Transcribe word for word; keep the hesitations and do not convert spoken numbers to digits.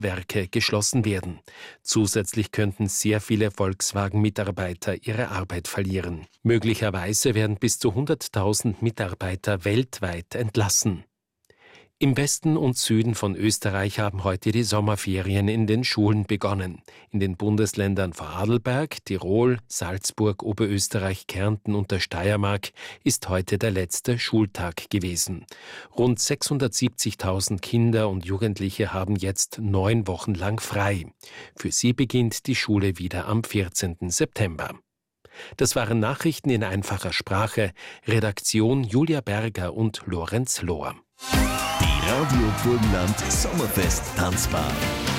Werke geschlossen werden. Zusätzlich könnten sehr viele Volkswagen-Mitarbeiter ihre Arbeit verlieren. Möglicherweise werden bis zu hunderttausend Mitarbeiter weltweit entlassen. Im Westen und Süden von Österreich haben heute die Sommerferien in den Schulen begonnen. In den Bundesländern Vorarlberg, Tirol, Salzburg, Oberösterreich, Kärnten und der Steiermark ist heute der letzte Schultag gewesen. Rund sechshundertsiebzigtausend Kinder und Jugendliche haben jetzt neun Wochen lang frei. Für sie beginnt die Schule wieder am vierzehnten September. Das waren Nachrichten in einfacher Sprache. Redaktion Julia Berger und Lorenz Lohr. Die Radio Burgenland Sommerfest Tanzbar.